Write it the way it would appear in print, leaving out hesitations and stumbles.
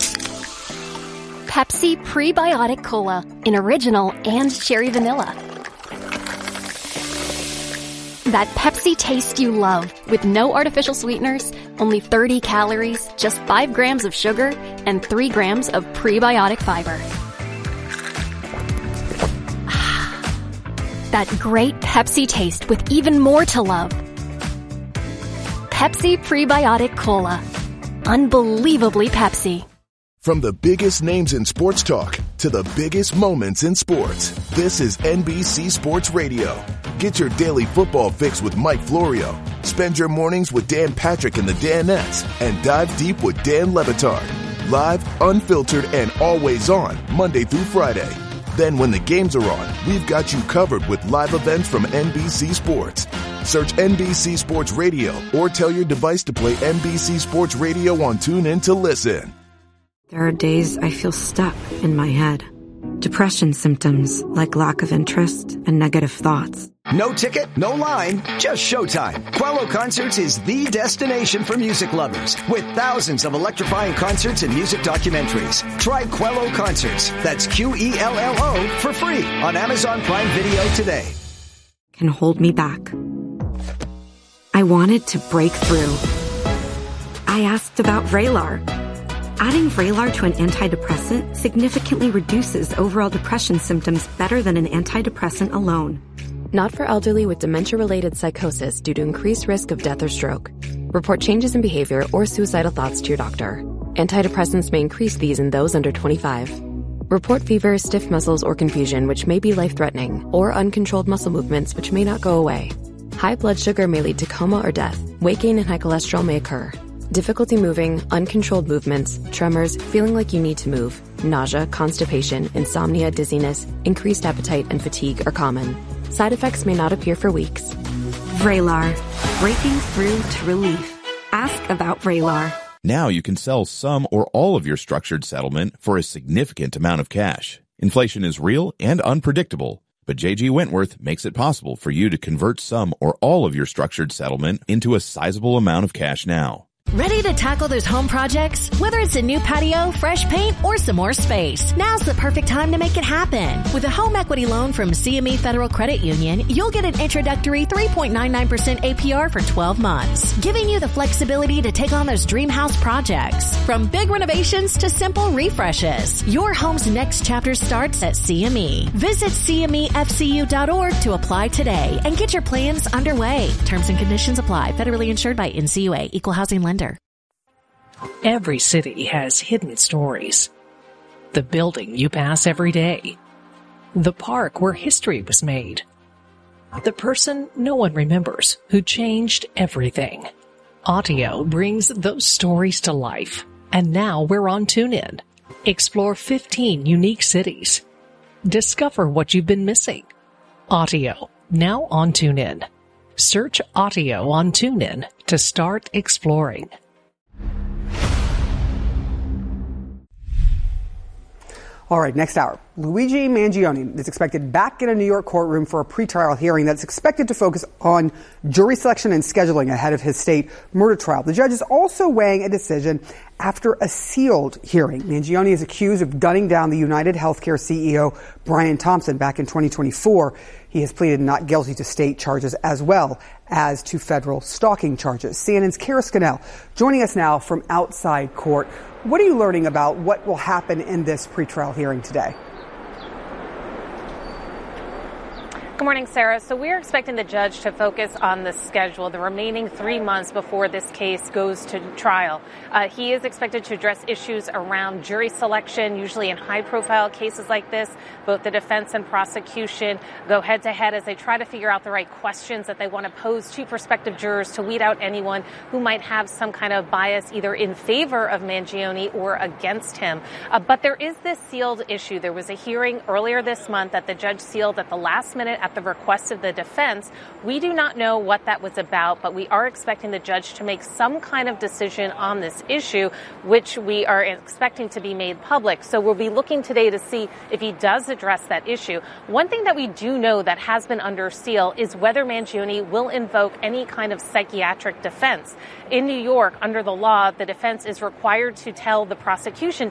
Pepsi Prebiotic Cola in original and cherry vanilla. That Pepsi taste you love with no artificial sweeteners, only 30 calories, just 5 grams of sugar, and 3 grams of prebiotic fiber. That great Pepsi taste with even more to love. Pepsi Prebiotic Cola. Unbelievably Pepsi. From the biggest names in sports talk to the biggest moments in sports, this is NBC Sports Radio. Get your daily football fix with Mike Florio. Spend your mornings with Dan Patrick and the Danettes and dive deep with Dan Le Batard. Live, unfiltered, and always on Monday through Friday. Then when the games are on, we've got you covered with live events from NBC Sports. Search NBC Sports Radio or tell your device to play NBC Sports Radio on TuneIn to listen. There are days I feel stuck in my head. Depression symptoms like lack of interest and negative thoughts. No ticket, no line, just showtime. Quello Concerts is the destination for music lovers with thousands of electrifying concerts and music documentaries. Try Quello Concerts, that's Quello, for free on Amazon Prime Video today. Can hold me back. I wanted to break through. I asked about Vraylar. Adding Vraylar to an antidepressant significantly reduces overall depression symptoms better than an antidepressant alone. Not for elderly with dementia-related psychosis due to increased risk of death or stroke. Report changes in behavior or suicidal thoughts to your doctor. Antidepressants may increase these in those under 25. Report fever, stiff muscles, or confusion, which may be life-threatening, or uncontrolled muscle movements, which may not go away. High blood sugar may lead to coma or death. Weight gain and high cholesterol may occur. Difficulty moving, uncontrolled movements, tremors, feeling like you need to move, nausea, constipation, insomnia, dizziness, increased appetite, and fatigue are common. Side effects may not appear for weeks. Vraylar. Breaking through to relief. Ask about Vraylar. Now you can sell some or all of your structured settlement for a significant amount of cash. Inflation is real and unpredictable, but J.G. Wentworth makes it possible for you to convert some or all of your structured settlement into a sizable amount of cash now. Ready to tackle those home projects? Whether it's a new patio, fresh paint, or some more space, now's the perfect time to make it happen. With a home equity loan from CME Federal Credit Union, you'll get an introductory 3.99% APR for 12 months, giving you the flexibility to take on those dream house projects. From big renovations to simple refreshes, your home's next chapter starts at CME. Visit CMEFCU.org to apply today and get your plans underway. Terms and conditions apply. Federally insured by NCUA. Equal Housing Lender. Every city has hidden stories. The building you pass every day. The park where history was made. The person no one remembers who changed everything. Audio brings those stories to life. And now we're on TuneIn. Explore 15 unique cities. Discover what you've been missing. Audio, now on TuneIn. Search Audio on TuneIn to start exploring. All right, next hour. Luigi Mangione is expected back in a New York courtroom for a pretrial hearing that's expected to focus on jury selection and scheduling ahead of his state murder trial. The judge is also weighing a decision after a sealed hearing. Mangione is accused of gunning down the United Healthcare CEO Brian Thompson back in 2024. He has pleaded not guilty to state charges as well as to federal stalking charges. CNN's Kara Scannell joining us now from outside court. What are you learning about what will happen in this pretrial hearing today? Good morning, Sarah. So we're expecting the judge to focus on the schedule, the remaining 3 months before this case goes to trial. He is expected to address issues around jury selection. Usually in high-profile cases like this, both the defense and prosecution go head-to-head as they try to figure out the right questions that they want to pose to prospective jurors to weed out anyone who might have some kind of bias either in favor of Mangione or against him. But there is this sealed issue. There was a hearing earlier this month that the judge sealed at the last minute at the request of the defense. We do not know what that was about, but we are expecting the judge to make some kind of decision on this issue, which we are expecting to be made public. So we'll be looking today to see if he does address that issue. One thing that we do know that has been under seal is whether Mangione will invoke any kind of psychiatric defense. In New York, under the law, the defense is required to tell the prosecution